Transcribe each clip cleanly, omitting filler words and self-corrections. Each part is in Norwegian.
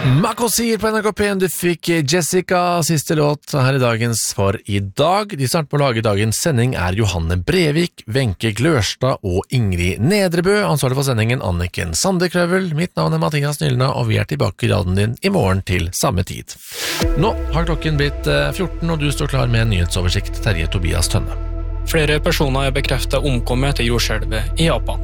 Mako sier på NRK P1, du fikk Jessica, siste låt her i dagens For i dag. De starter på å lage dagens sending Johanne Brevik, Wenche Glørstad og Ingrid Nedrebø. Ansvarlig for sendingen Anniken Sandekrøvel. Mitt navn Mathias Nylna, og vi tilbake i radioen din i morgen til samme tid. Nå har klokken blitt 14, og du står klar med en nyhetsoversikt, Terje Tobias Tønne. Flere personer bekreftet omkommet etter jordskjelvet i Japan.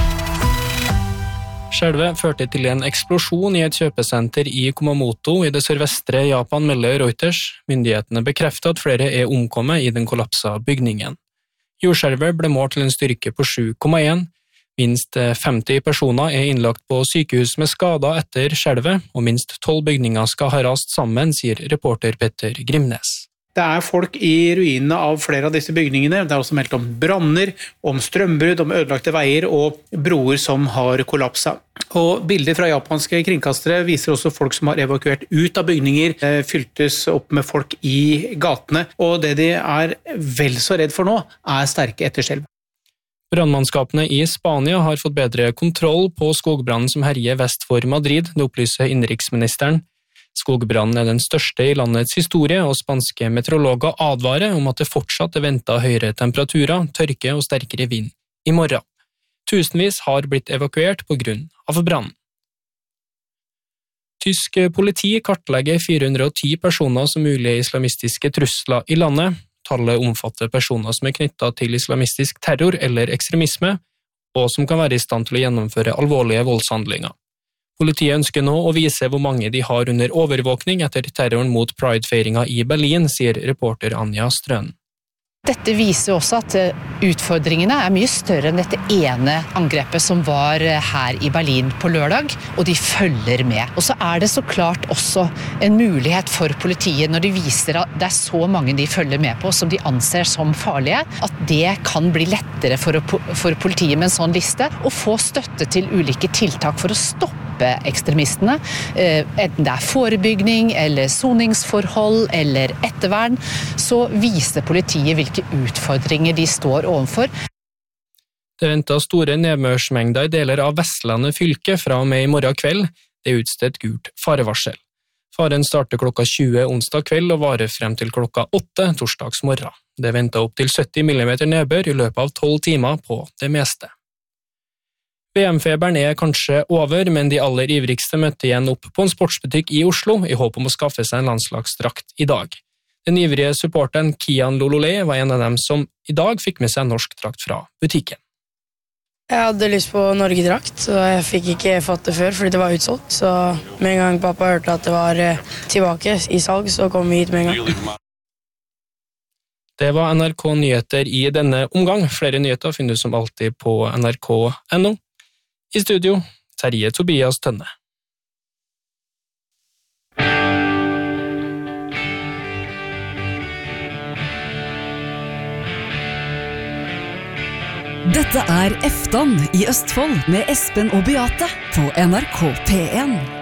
Skjelvet førte til en eksplosjon i et kjøpesenter i Kumamoto i det sørvestre Japan, melder Reuters. Myndighetene bekrefter at flere omkommet i den kollapsa bygningen. Jordskjelvet ble målt til en styrke på 7,1. Minst 50 personer innlagt på sykehus med skader etter skjelvet, og minst 12 bygninger skal ha rast sammen, sier reporter Petter Grimnes. Det folk i ruinene av flere av disse bygningene. Det også meldt om branner, om strømbrudd, om ødelagte veier og broer som har kollapset. Og bilder fra japanske kringkastere viser også folk som har evakuert ut av bygninger, fyltes opp med folk i gatene, og det de vel så redd for nå, sterke etterskjelv. Brannmannskapene i Spania har fått bedre kontroll på skogbrannen som herjer vest for Madrid, det opplyser innenriksministeren. Skogbrannen den største i landets historie, og spanske meteorologer advarer om at det fortsatt ventet høyere temperaturer, tørke og sterkere vind i morgen. Tusenvis har blitt evakuert på grunn av brannen. Tysk politi kartlegger 410 personer som mulige islamistiske trusler i landet. Tallet omfatter personer som knyttet til islamistisk terror eller ekstremisme, og som kan være i stand til å gjennomføre alvorlige voldshandlinger. Politiet ønsker nå å vise hvor mange de har under overvåkning etter terroren mot Pride-feiringen i Berlin, sier reporter Anja Strøn. Dette viser også at utfordringene mye større enn dette ene angrepet som var her i Berlin på lørdag, og de følger med. Og så det så klart også en mulighet for politiet når de viser at det så mange de følger med på som de anser som farlige, at det kan bli lettere for politiet med en sånn liste å få støtte til ulike tiltak for å stoppe ekstremistene, enten det forebygging eller soningsforhold eller ettervern, så viser politiet hvilke utfordringer de står overfor. Det venter store nedbørsmengder i deler av Vestlandet fylke fra og med i morgen kveld. Det utstedt gult farevarsel. Faren starter klokka 20 onsdag kveld og varer frem til klokka 8 torsdags morgen. Det venter opp til 70 mm nedbør i løpet av 12 timer på det meste. VM-feberen kanskje over, men de aller ivrigste møtte igjen opp på en sportsbutikk i Oslo i håp om å skaffe seg en landslagsdrakt i dag. Den ivrige supporteren Kian Lololé var en av dem som i dag fikk med seg en norsk drakt fra butikken. Jeg hadde lyst på Norge-drakt, så jeg fikk ikke fått det før fordi det var utsolgt. Så med en gang pappa hørte at det var tilbake i salg, så kom vi hit med en gang. Det var NRK Nyheter i denne omgang. Flere nyheter finner du som alltid på nrk.no. I studio, Terje Tobias Tønne. Dette Eftan i Østfold med Espen og Beate på NRK P1.